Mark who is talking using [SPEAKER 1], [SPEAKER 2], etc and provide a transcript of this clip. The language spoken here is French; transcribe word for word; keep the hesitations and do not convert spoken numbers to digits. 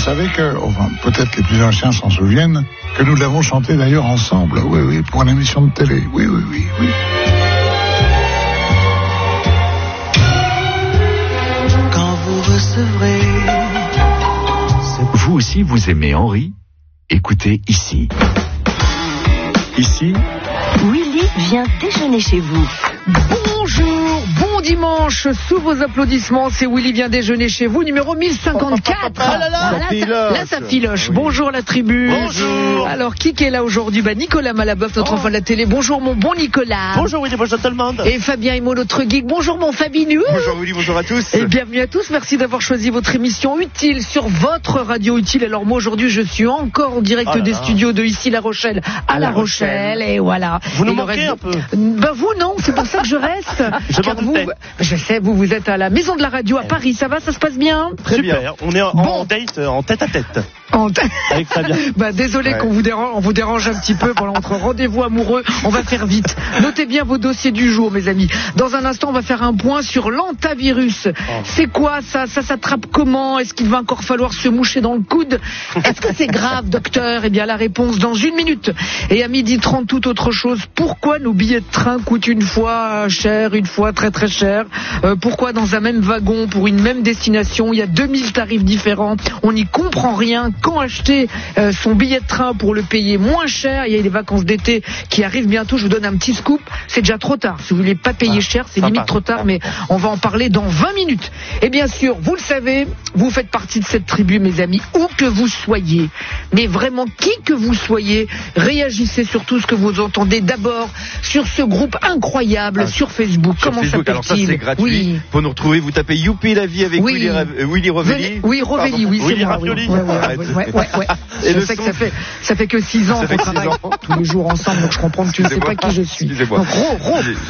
[SPEAKER 1] savez que, enfin, peut-être les plus anciens s'en souviennent, que nous l'avons chanté d'ailleurs ensemble, oui, oui, pour une émission de télé, oui, oui, oui, oui.
[SPEAKER 2] Quand vous recevrez...
[SPEAKER 3] Vous aussi, vous aimez Henri? Écoutez ici. Ici,
[SPEAKER 4] Willy vient déjeuner chez vous.
[SPEAKER 5] Bonjour, bon dimanche, sous vos applaudissements, c'est Willy vient déjeuner chez vous, numéro mille cinquantaquatre.
[SPEAKER 6] Ah là là,
[SPEAKER 5] là, ça, là, ça filoche. Oui. Bonjour la tribu.
[SPEAKER 6] Bonjour.
[SPEAKER 5] Alors, qui est là aujourd'hui? Bah, Nicolas Malaboeuf, notre oh. enfant de la télé. Bonjour mon bon Nicolas.
[SPEAKER 6] Bonjour Willy, bonjour tout le monde.
[SPEAKER 5] Et Fabien Imo, notre geek. Bonjour mon Fabinou.
[SPEAKER 6] Bonjour Willy, bonjour à tous.
[SPEAKER 5] Et bienvenue à tous, merci d'avoir choisi votre émission utile sur votre radio utile. Alors moi aujourd'hui, je suis encore en direct oh des là. studios de ici La Rochelle à, à La Rochelle. Rochelle. Et voilà.
[SPEAKER 6] Vous nous
[SPEAKER 5] et
[SPEAKER 6] manquez
[SPEAKER 5] reste...
[SPEAKER 6] un peu.
[SPEAKER 5] Bah vous non, c'est pour ça que je reste.
[SPEAKER 6] Je
[SPEAKER 5] Car vous, je sais, vous vous êtes à la Maison de la Radio à Paris, ça va, ça se passe bien?
[SPEAKER 6] Très
[SPEAKER 5] Super.
[SPEAKER 6] bien, on est en, bon. en date, en tête à tête.
[SPEAKER 5] En t-
[SPEAKER 6] Avec Fabien.
[SPEAKER 5] Bah désolé ouais. qu'on vous dérange, on vous dérange un petit peu pendant notre rendez-vous amoureux. On va faire vite. Notez bien vos dossiers du jour, mes amis. Dans un instant, on va faire un point sur l'antavirus. Oh. C'est quoi ça? Ça s'attrape comment? Est-ce qu'il va encore falloir se moucher dans le coude? Est-ce que c'est grave, docteur? Eh bien, la réponse dans une minute. Et à midi trente, toute autre chose. Pourquoi nos billets de train coûtent une fois cher, une fois très très cher? euh, Pourquoi dans un même wagon, pour une même destination, il y a deux mille tarifs différents? On n'y comprend rien. Quand acheter euh, son billet de train pour le payer moins cher? Il y a les vacances d'été qui arrivent bientôt. Je vous donne un petit scoop. C'est déjà trop tard. Si vous voulez pas payer ah, cher, c'est limite trop tard, mais on va en parler dans vingt minutes. Et bien sûr, vous le savez, vous faites partie de cette tribu, mes amis, où que vous soyez. Mais vraiment, qui que vous soyez, réagissez sur tout ce que vous entendez. D'abord, sur ce groupe incroyable ah, sur Facebook.
[SPEAKER 7] Sur
[SPEAKER 5] Comment
[SPEAKER 7] Facebook,
[SPEAKER 5] s'appelle-t-il?
[SPEAKER 7] alors ça, c'est gratuit.
[SPEAKER 5] Oui.
[SPEAKER 7] Pour nous retrouver, vous tapez Youpi la vie avec
[SPEAKER 5] oui.
[SPEAKER 7] Willy, euh, Willy Rovelli.
[SPEAKER 5] Oui, Rovelli, oui, c'est moi. Oui. Ouais, ouais, ouais, ouais, ouais, ouais. Et je sais que ça fait, ça fait que six ans qu'on travaille tous les jours ensemble, donc je comprends que tu ne sais pas qui je suis. Donc, Ro, Ro.